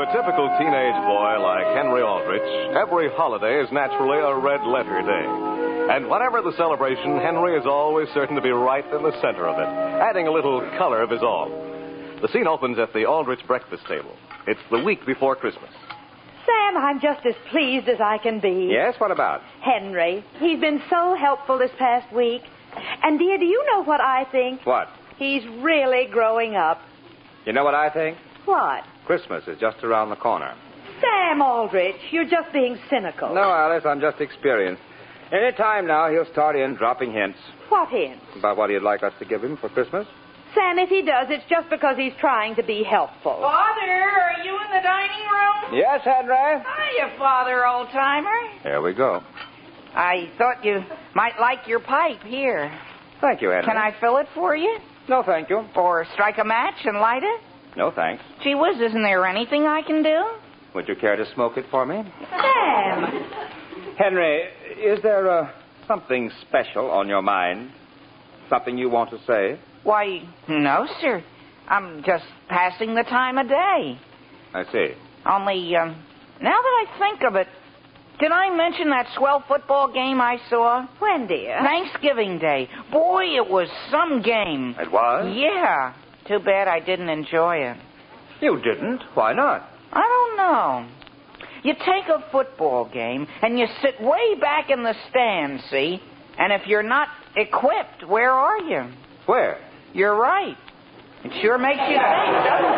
typical teenage boy like Henry Aldrich, every holiday is naturally a red letter day. And whatever the celebration, Henry is always certain to be right in the center of it, adding a little color of his own. The scene opens at the Aldrich breakfast table. It's the week before Christmas. Sam, I'm just as pleased as I can be. Yes, what about? Henry, he's been so helpful this past week. And, dear, do you know what I think? What? He's really growing up. You know what I think? What? Christmas is just around the corner. Sam Aldrich, you're just being cynical. No, Alice, I'm just experienced. Any time now, he'll start in dropping hints. What hints? About what he'd like us to give him for Christmas. Sam, if he does, it's just because he's trying to be helpful. Father, are you in the dining room? Yes, Henry. Hiya, Father, old-timer. Here we go. I thought you might like your pipe here. Thank you, Henry. Can I fill it for you? No, thank you. Or strike a match and light it? No, thanks. Gee whiz, isn't there anything I can do? Would you care to smoke it for me? Sam! Henry, is there something special on your mind? Something you want to say? Why, no, sir. I'm just passing the time of day. I see. Only, now that I think of it, did I mention that swell football game I saw? When, dear? Thanksgiving Day. Boy, it was some game. It was? Yeah. Too bad I didn't enjoy it. You didn't? Why not? I don't know. You take a football game and you sit way back in the stands, see? And if you're not equipped, where are you? Where? You're right. It sure makes you think, doesn't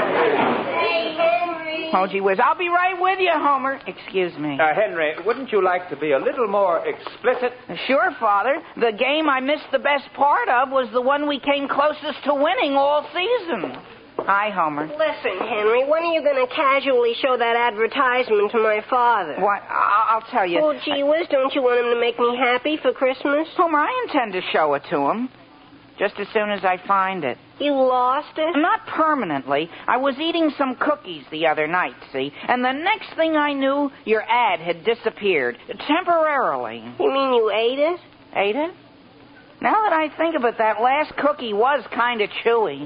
it? Hey, Henry. Oh, gee whiz. I'll be right with you, Homer. Excuse me. Henry, wouldn't you like to be a little more explicit? Sure, Father. The game I missed the best part of was the one we came closest to winning all season. Hi, Homer. Listen, Henry, when are you going to casually show that advertisement to my father? What? I'll tell you. Oh, gee whiz, don't you want him to make me happy for Christmas? Homer, I intend to show it to him. Just as soon as I find it. You lost it? Not permanently. I was eating some cookies the other night, see? And the next thing I knew, your ad had disappeared. Temporarily. You mean you ate it? Ate it? Now that I think of it, that last cookie was kind of chewy.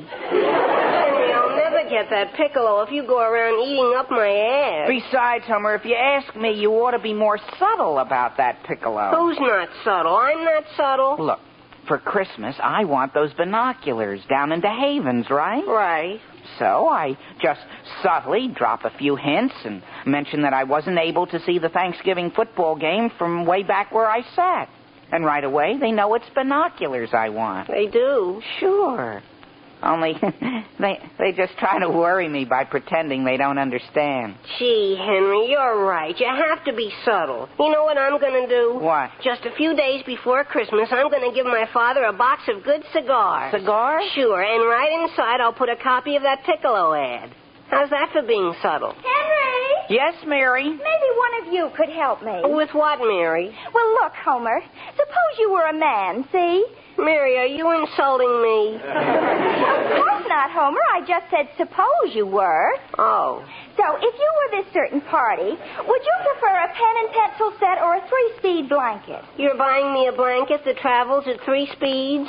Henry, I'll never get that piccolo if you go around eating up my ad. Besides, Homer, if you ask me, you ought to be more subtle about that piccolo. Who's not subtle? I'm not subtle. Look, for Christmas, I want those binoculars down into Havens, right? Right. So I just subtly drop a few hints and mention that I wasn't able to see the Thanksgiving football game from way back where I sat. And right away, they know it's binoculars I want. They do? Sure. Only they just try to worry me by pretending they don't understand. Gee, Henry, you're right. You have to be subtle. You know what I'm going to do? What? Just a few days before Christmas, I'm going to give my father a box of good cigars. Cigars? Sure, and right inside I'll put a copy of that Piccolo ad. How's that for being subtle? Henry! Yes, Mary? Maybe one of you could help me. With what, Mary? Well, look, Homer. Suppose you were a man, see? Mary, are you insulting me? Of course not, Homer. I just said suppose you were. Oh. So, if you were this certain party, would you prefer a pen and pencil set or a 3-speed blanket? You're buying me a blanket that travels at 3 speeds?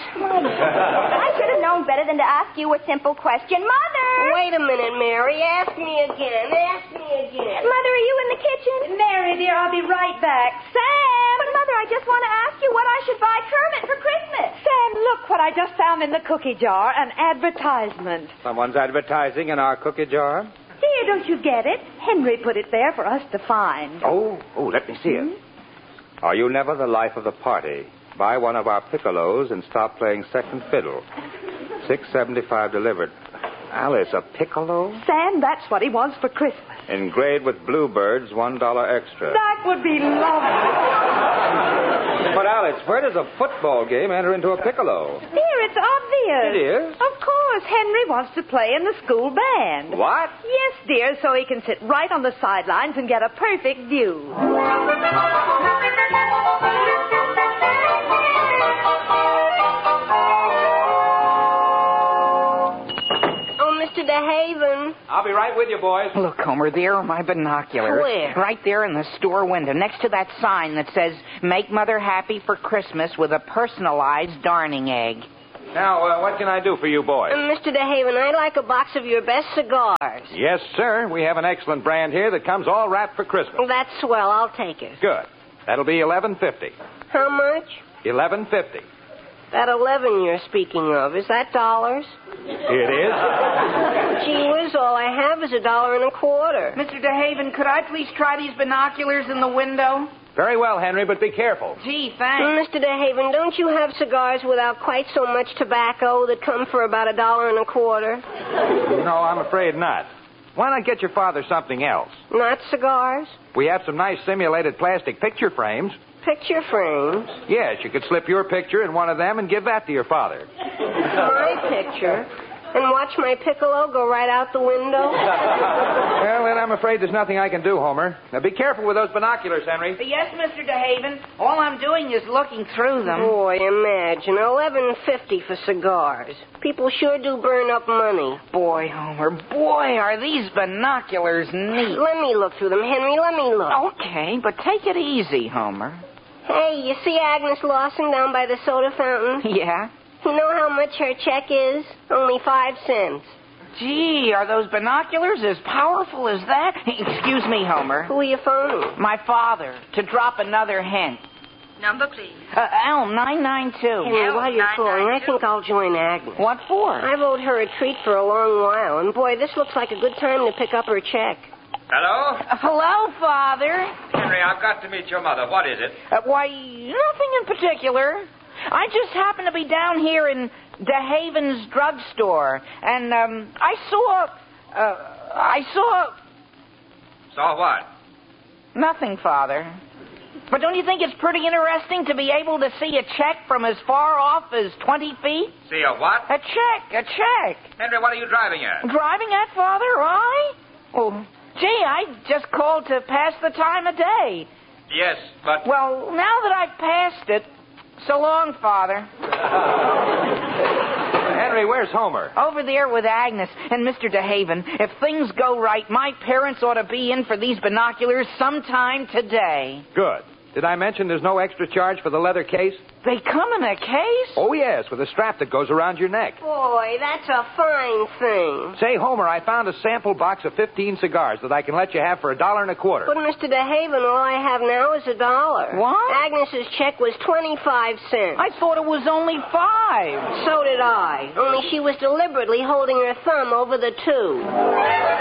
I should have known better than to ask you a simple question. Mother! Wait a minute, Mary. Ask me again. Ask me again. Mother, are you in the kitchen? Mary, dear, I'll be right back. Sam! But, Mother, I just want to ask you what I should buy Kermit for Christmas. Sam, look what I just found in the cookie jar, an advertisement. Someone's advertising in our cookie jar? Dear, don't you get it? Henry put it there for us to find. Oh, let me see it. Are you never the life of the party? Buy one of our piccolos and stop playing second fiddle. $6.75 delivered. Alice, a piccolo? Sam, that's what he wants for Christmas. Engraved with bluebirds, $1 extra. That would be lovely. But, Alice, where does a football game enter into a piccolo? Dear, it's obvious. It is? Of course. Henry wants to play in the school band. What? Yes, dear, so he can sit right on the sidelines and get a perfect view. Mr. DeHaven. I'll be right with you, boys. Look, Homer, there are my binoculars. Where? Right there in the store window, next to that sign that says, Make Mother Happy for Christmas with a personalized darning egg. Now, what can I do for you boys? Mr. DeHaven, I'd like a box of your best cigars. Yes, sir. We have an excellent brand here that comes all wrapped for Christmas. That's swell. I'll take it. Good. That'll be $11.50. How much? $11.50. That 11 you're speaking of, is that dollars? It is. Gee whiz, all I have is $1.25. Mr. DeHaven, could I please try these binoculars in the window? Very well, Henry, but be careful. Gee, thanks. Mr. DeHaven, don't you have cigars without quite so much tobacco that come for about $1.25? No, I'm afraid not. Why not get your father something else? Not cigars? We have some nice simulated plastic picture frames. Picture frames? Yes, you could slip your picture in one of them and give that to your father. My picture? And watch my piccolo go right out the window? Well, then I'm afraid there's nothing I can do, Homer. Now, be careful with those binoculars, Henry. Yes, Mr. DeHaven. All I'm doing is looking through them. Boy, imagine, $11.50 for cigars. People sure do burn up money. Boy, Homer, boy, are these binoculars neat. Let me look through them, Henry. Let me look. Okay, but take it easy, Homer. Hey, you see Agnes Lawson down by the soda fountain? Yeah? You know how much her check is? Only 5 cents. Gee, are those binoculars as powerful as that? Excuse me, Homer. Who are you phoning? My father, to drop another hint. Number, please. Elm 992. Henry, while you're calling, I think I'll join Agnes. What for? I've owed her a treat for a long while, and boy, this looks like a good time to pick up her check. Hello? Hello, Father. Henry, I've got to meet your mother. What is it? Why, nothing in particular. I just happened to be down here in DeHaven's drugstore, and I saw... Saw what? Nothing, Father. But don't you think it's pretty interesting to be able to see a check from as far off as 20 feet? See a what? A check. Henry, what are you driving at? Driving at, Father? I? Oh, gee, I just called to pass the time of day. Yes, but... Well, now that I've passed it, so long, Father. Henry, where's Homer? Over there with Agnes and Mr. DeHaven. If things go right, my parents ought to be in for these binoculars sometime today. Good. Did I mention there's no extra charge for the leather case? They come in a case? Oh, yes, with a strap that goes around your neck. Boy, that's a fine thing. Say, Homer, I found a sample box of 15 cigars that I can let you have for $1.25. But, Mr. DeHaven, all I have now is $1. What? Agnes's check was 25 cents. I thought it was only 5. So did I. Only she was deliberately holding her thumb over the 2.